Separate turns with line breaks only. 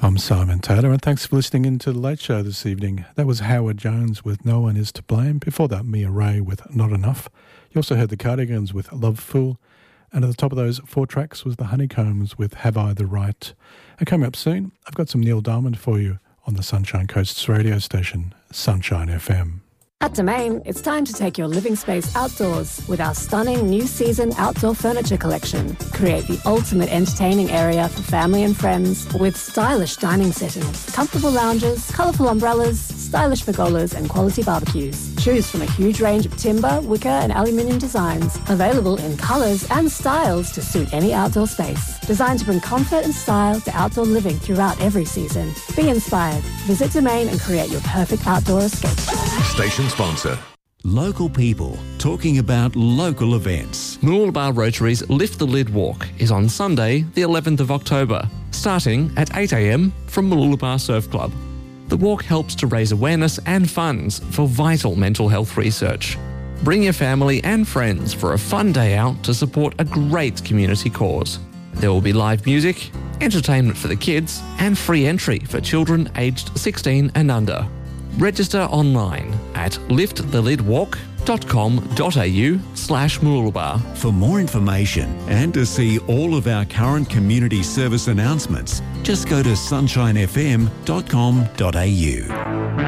I'm Simon Taylor, and thanks for listening in to The Late Show this evening. That was Howard Jones with No One Is to Blame. Before that, Mia Ray with Not Enough. You also heard the Cardigans with Love Fool. And at the top of those 4 tracks was the Honeycombs with Have I the Right. And coming up soon, I've got some Neil Diamond for you on the Sunshine Coast's radio station, Sunshine FM.
At Domain, it's time to take your living space outdoors with our stunning new season outdoor furniture collection. Create the ultimate entertaining area for family and friends with stylish dining settings, comfortable lounges, colourful umbrellas, stylish pergolas and quality barbecues. Choose from a huge range of timber, wicker and aluminium designs, available in colours and styles to suit any outdoor space. Designed to bring comfort and style to outdoor living throughout every season. Be inspired. Visit Domain and create your perfect outdoor escape.
Station sponsor.
Local people talking about local events.
Mooloolaba Rotary's Lift the Lid Walk is on Sunday, the 11th of October, starting at 8 a.m. from Mooloolaba Surf Club. The walk helps to raise awareness and funds for vital mental health research. Bring your family and friends for a fun day out to support a great community cause. There will be live music, entertainment for the kids, and free entry for children aged 16 and under. Register online at liftthelidwalk.com.au/Mooloolaba.
For more information and to see all of our current community service announcements, just go to sunshinefm.com.au.